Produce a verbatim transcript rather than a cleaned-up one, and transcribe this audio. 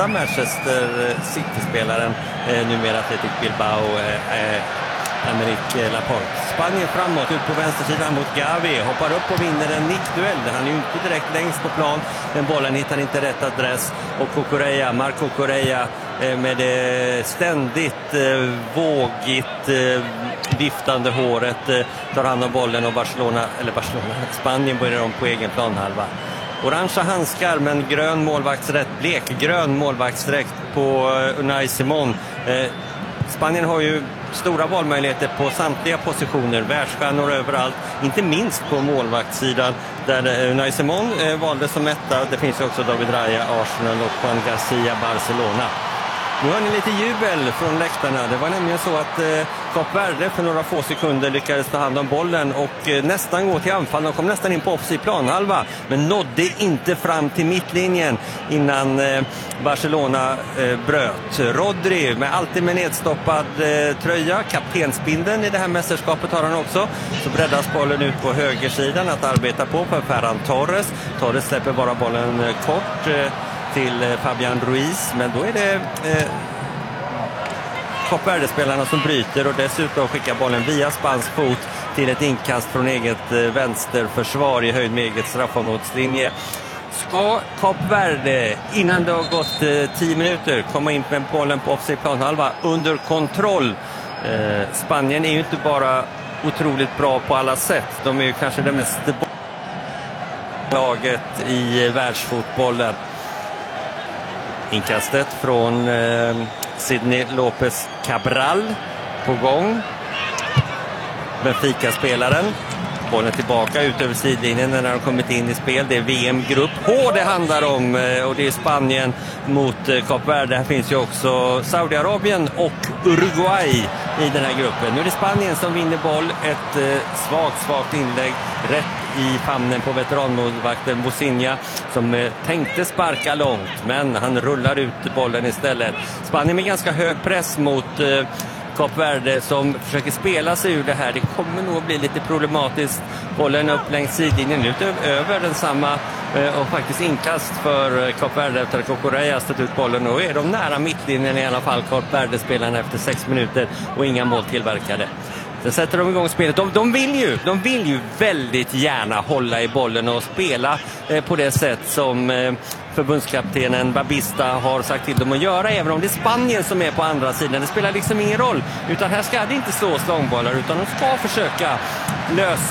bästa Manchester City-spelaren, eh, numera Athletic Bilbao, eh, eh, Aymeric Laporte. Spanien framåt, ut på vänstersidan mot Gavi. Hoppar upp och vinner en nickduell. Han är ju inte direkt längst på plan. Den bollen hittar inte rätt adress. Och Cucurella, Marco Cucurella eh, med det ständigt eh, vågigt eh, viftande håret eh, tar hand om bollen och Barcelona, eller Barcelona, Spanien börjar om på egen planhalva. Orangea handskar men grön målvaktsrätt, blekgrön målvaktsdräkt på eh, Unai Simon. Eh, Spanien har ju stora valmöjligheter på samtliga positioner, världsstjärnor överallt, inte minst på målvaktssidan där Unai Simon eh, valde som etta. Det finns också David Raya, Arsenal, och Juan Garcia, Barcelona. Nu har ni lite jubel från läktarna. Det var nämligen så att eh, Kap Verde för några få sekunder lyckades ta hand om bollen och eh, nästan gå till anfall. De kom nästan in på offensiv planhalva men nådde inte fram till mittlinjen innan eh, Barcelona eh, bröt. Rodri med alltid med nedstoppad eh, tröja, kaptensbindeln i det här mästerskapet har han också. Så breddas bollen ut på högersidan att arbeta på för Ferran Torres. Torres släpper bara bollen eh, kort eh, till Fabian Ruiz, men då är det eh, Kap Verde-spelarna som bryter och dessutom skickar bollen via spansk fot till ett inkast från eget eh, vänsterförsvar i höjd med eget straffområdeslinje. Ska Kap Verde innan det har gått eh, tio minuter komma in med bollen på offensiv planhalva under kontroll? Eh, Spanien är ju inte bara otroligt bra på alla sätt, de är ju kanske det mest laget i världsfotbollen. Inkastet från eh, Sidney Lopez Cabral på gång. Benfica-spelaren. Bollen tillbaka ut över sidlinjen när de kommit in i spel. Det är V M-grupp H det handlar om eh, och det är Spanien mot eh, Kap Verde. Här finns ju också Saudiarabien och Uruguay i den här gruppen. Nu är det Spanien som vinner boll. Ett eh, svagt, svagt inlägg rätt i famnen på veteranmålvakten Bosinha som eh, tänkte sparka långt men han rullar ut bollen istället. Spanien med ganska hög press mot eh, Kap Verde som försöker spela sig ur det här. Det kommer nog att bli lite problematiskt. Bollen upp längs sidlinjen ut över densamma eh, och faktiskt inkast för eh, Kap Verde efter att Cucurella stött ut bollen. Och är de nära mittlinjen i alla fall, Kap Verde-spelarna efter sex minuter och inga mål tillverkade. Sen sätter de igång spelet. De, de, vill ju, de vill ju väldigt gärna hålla i bollen och spela eh, på det sätt som eh, förbundskaptenen Babista har sagt till dem att göra, även om det är Spanien som är på andra sidan. Det spelar liksom ingen roll, utan här ska det inte slås långbollar utan de ska försöka lösa